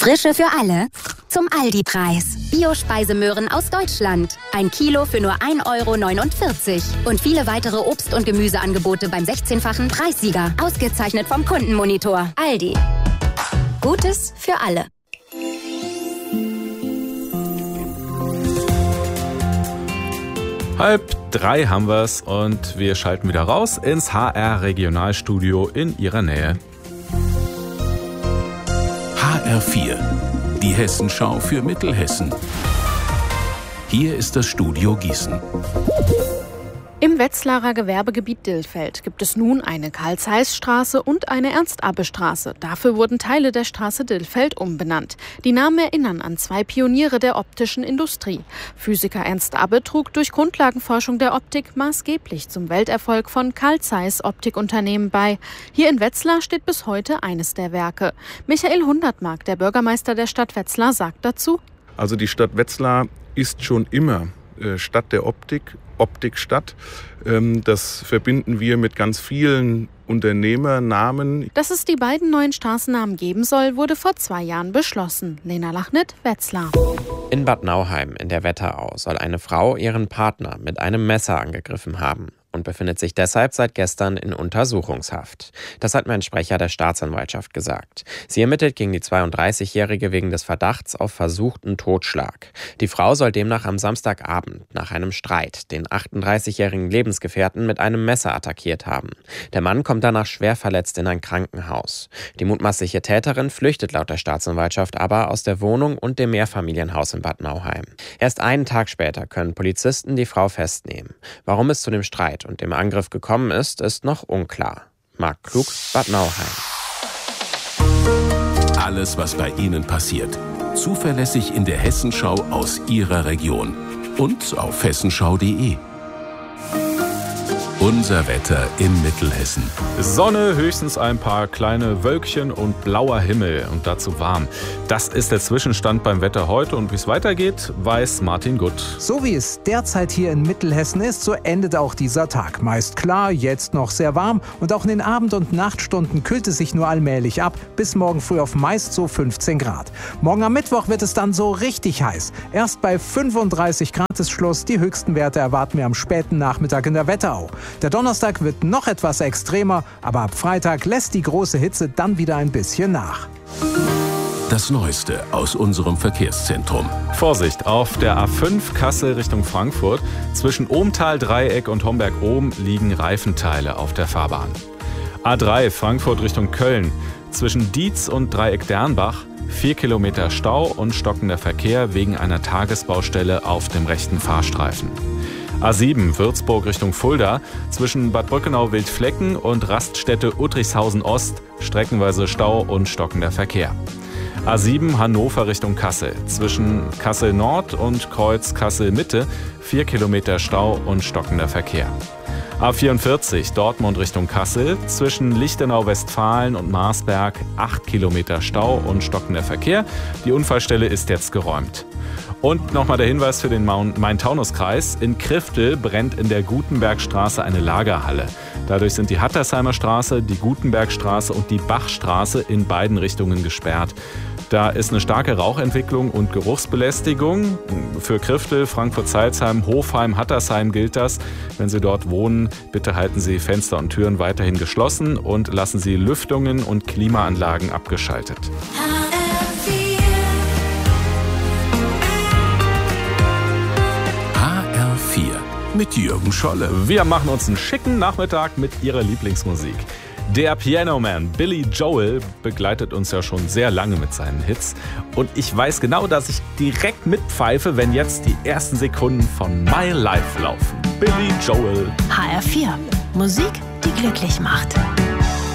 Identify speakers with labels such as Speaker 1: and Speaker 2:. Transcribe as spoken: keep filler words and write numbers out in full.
Speaker 1: Frische für alle zum Aldi-Preis. Bio-Speisemöhren aus Deutschland. Ein Kilo für nur ein Euro neunundvierzig. Und viele weitere Obst- und Gemüseangebote beim sechzehnfachen Preissieger. Ausgezeichnet vom Kundenmonitor. Aldi. Gutes für alle.
Speaker 2: Halb drei haben wir's und wir schalten wieder raus ins H R-Regionalstudio in Ihrer Nähe.
Speaker 3: H R vier, die Hessenschau für Mittelhessen. Hier ist das Studio Gießen.
Speaker 4: Im Wetzlarer Gewerbegebiet Dillfeld gibt es nun eine Karl-Zeiss-Straße und eine Ernst-Abbe-Straße. Dafür wurden Teile der Straße Dillfeld umbenannt. Die Namen erinnern an zwei Pioniere der optischen Industrie. Physiker Ernst Abbe trug durch Grundlagenforschung der Optik maßgeblich zum Welterfolg von Carl Zeiss Optikunternehmen bei. Hier in Wetzlar steht bis heute eines der Werke. Michael Hundertmark, der Bürgermeister der Stadt Wetzlar, sagt dazu:
Speaker 5: Also die Stadt Wetzlar ist schon immer Stadt der Optik, Optikstadt. Das verbinden wir mit ganz vielen Unternehmernamen.
Speaker 4: Dass es die beiden neuen Straßennamen geben soll, wurde vor zwei Jahren beschlossen. Lena Lachnit, Wetzlar.
Speaker 6: In Bad Nauheim in der Wetterau soll eine Frau ihren Partner mit einem Messer angegriffen haben und befindet sich deshalb seit gestern in Untersuchungshaft. Das hat mir ein Sprecher der Staatsanwaltschaft gesagt. Sie ermittelt gegen die zweiunddreißigjährige wegen des Verdachts auf versuchten Totschlag. Die Frau soll demnach am Samstagabend nach einem Streit den achtunddreißigjährigen Lebensgefährten mit einem Messer attackiert haben. Der Mann kommt danach schwer verletzt in ein Krankenhaus. Die mutmaßliche Täterin flüchtet laut der Staatsanwaltschaft aber aus der Wohnung und dem Mehrfamilienhaus in Bad Nauheim. Erst einen Tag später können Polizisten die Frau festnehmen. Warum es zu dem Streit und dem Angriff gekommen ist, ist noch unklar. Marc Klug, Bad Nauheim.
Speaker 3: Alles, was bei Ihnen passiert, zuverlässig in der Hessenschau aus Ihrer Region und auf hessenschau punkt de. Unser Wetter in Mittelhessen.
Speaker 2: Sonne, höchstens ein paar kleine Wölkchen und blauer Himmel und dazu warm. Das ist der Zwischenstand beim Wetter heute und wie es weitergeht, weiß Martin Gutt.
Speaker 7: So wie es derzeit hier in Mittelhessen ist, so endet auch dieser Tag. Meist klar, jetzt noch sehr warm und auch in den Abend- und Nachtstunden kühlt es sich nur allmählich ab, bis morgen früh auf meist so fünfzehn Grad. Morgen am Mittwoch wird es dann so richtig heiß. Erst bei fünfunddreißig Grad ist Schluss, die höchsten Werte erwarten wir am späten Nachmittag in der Wetterau. Der Donnerstag wird noch etwas extremer, aber ab Freitag lässt die große Hitze dann wieder ein bisschen nach.
Speaker 3: Das Neueste aus unserem Verkehrszentrum.
Speaker 2: Vorsicht, auf der A fünf Kassel Richtung Frankfurt. Zwischen Ohmtal, Dreieck und Homberg-Ohm liegen Reifenteile auf der Fahrbahn. A drei Frankfurt Richtung Köln. Zwischen Dietz und Dreieck Dernbach vier Kilometer Stau und stockender Verkehr wegen einer Tagesbaustelle auf dem rechten Fahrstreifen. A sieben Würzburg Richtung Fulda. Zwischen Bad Brückenau-Wildflecken und Raststätte Uttrichshausen Ost streckenweise Stau und stockender Verkehr. A sieben Hannover Richtung Kassel. Zwischen Kassel Nord und Kreuz Kassel Mitte vier Kilometer Stau und stockender Verkehr. A vierundvierzig Dortmund Richtung Kassel. Zwischen Lichtenau-Westfalen und Marsberg acht Kilometer Stau und stockender Verkehr. Die Unfallstelle ist jetzt geräumt. Und nochmal der Hinweis für den Main-Taunus-Kreis. In Kriftel brennt in der Gutenbergstraße eine Lagerhalle. Dadurch sind die Hattersheimer Straße, die Gutenbergstraße und die Bachstraße in beiden Richtungen gesperrt. Da ist eine starke Rauchentwicklung und Geruchsbelästigung. Für Kriftel, Frankfurt-Salzheim, Hofheim, Hattersheim gilt das. Wenn Sie dort wohnen, bitte halten Sie Fenster und Türen weiterhin geschlossen und lassen Sie Lüftungen und Klimaanlagen abgeschaltet.
Speaker 3: Mit Jürgen Scholle.
Speaker 2: Wir machen uns einen schicken Nachmittag mit Ihrer Lieblingsmusik. Der Pianoman Billy Joel begleitet uns ja schon sehr lange mit seinen Hits. Und ich weiß genau, dass ich direkt mitpfeife, wenn jetzt die ersten Sekunden von My Life laufen. Billy Joel.
Speaker 1: H R vier. Musik, die glücklich macht.